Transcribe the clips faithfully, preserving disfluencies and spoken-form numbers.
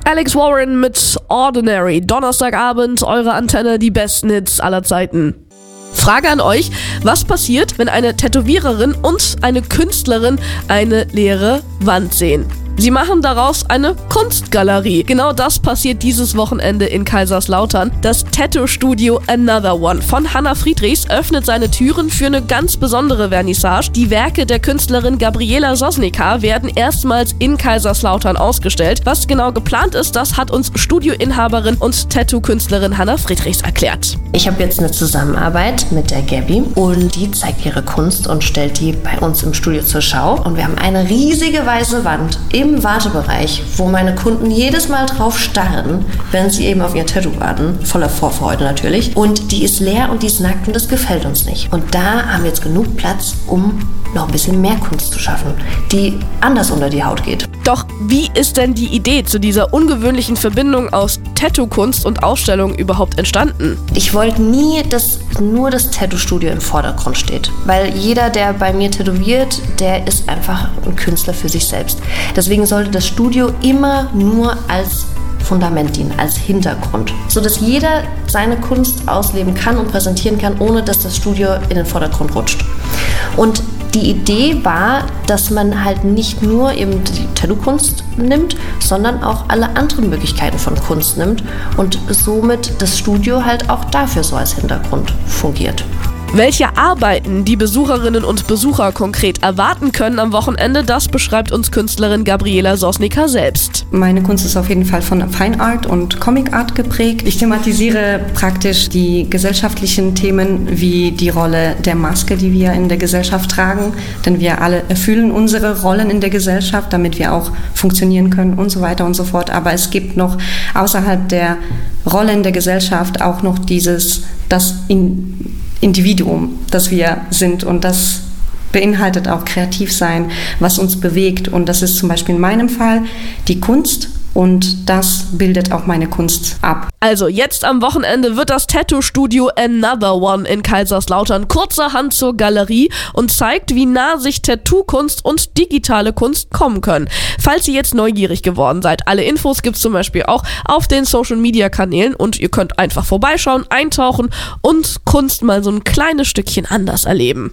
Alex Warren mit Ordinary. Donnerstagabend, eure Antenne, die besten Hits aller Zeiten. Frage an euch, was passiert, wenn eine Tätowiererin und eine Künstlerin eine leere Wand sehen? Sie machen daraus eine Kunstgalerie. Genau das passiert dieses Wochenende in Kaiserslautern. Das Tattoo-Studio Another One von Hannah Friedrichs öffnet seine Türen für eine ganz besondere Vernissage. Die Werke der Künstlerin Gabriela Sosnika werden erstmals in Kaiserslautern ausgestellt. Was genau geplant ist, das hat uns Studioinhaberin und Tattoo-Künstlerin Hannah Friedrichs erklärt. Ich habe jetzt eine Zusammenarbeit mit der Gabi und die zeigt ihre Kunst und stellt die bei uns im Studio zur Schau. Und wir haben eine riesige weiße Wand im Im Wartebereich, wo meine Kunden jedes Mal drauf starren, wenn sie eben auf ihr Tattoo warten, voller Vorfreude natürlich. Und die ist leer und die ist nackt und das gefällt uns nicht. Und da haben wir jetzt genug Platz, um noch ein bisschen mehr Kunst zu schaffen, die anders unter die Haut geht. Doch wie ist denn die Idee zu dieser ungewöhnlichen Verbindung aus Tattoo-Kunst und Ausstellung überhaupt entstanden? Ich wollte nie, dass nur das Tattoo-Studio im Vordergrund steht, weil jeder, der bei mir tätowiert, der ist einfach ein Künstler für sich selbst. Deswegen sollte das Studio immer nur als Fundament dienen, als Hintergrund, sodass jeder seine Kunst ausleben kann und präsentieren kann, ohne dass das Studio in den Vordergrund rutscht. Und die Idee war, dass man halt nicht nur eben die Tattoo-Kunst nimmt, sondern auch alle anderen Möglichkeiten von Kunst nimmt und somit das Studio halt auch dafür so als Hintergrund fungiert. Welche Arbeiten die Besucherinnen und Besucher konkret erwarten können am Wochenende, das beschreibt uns Künstlerin Gabriela Sosnika selbst. Meine Kunst ist auf jeden Fall von Fine Art und Comic Art geprägt. Ich thematisiere praktisch die gesellschaftlichen Themen wie die Rolle der Maske, die wir in der Gesellschaft tragen, denn wir alle erfüllen unsere Rollen in der Gesellschaft, damit wir auch funktionieren können und so weiter und so fort. Aber es gibt noch außerhalb der Rolle in der Gesellschaft auch noch dieses, das in Individuum, das wir sind, und das beinhaltet auch kreativ sein, was uns bewegt, und das ist zum Beispiel in meinem Fall die Kunst und das bildet auch meine Kunst ab. Also jetzt am Wochenende wird das Tattoo-Studio Another One in Kaiserslautern kurzerhand zur Galerie und zeigt, wie nah sich Tattoo-Kunst und digitale Kunst kommen können. Falls ihr jetzt neugierig geworden seid, alle Infos gibt's zum Beispiel auch auf den Social-Media-Kanälen und ihr könnt einfach vorbeischauen, eintauchen und Kunst mal so ein kleines Stückchen anders erleben.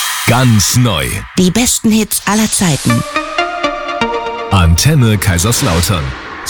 Ganz neu. Die besten Hits aller Zeiten. Antenne Kaiserslautern.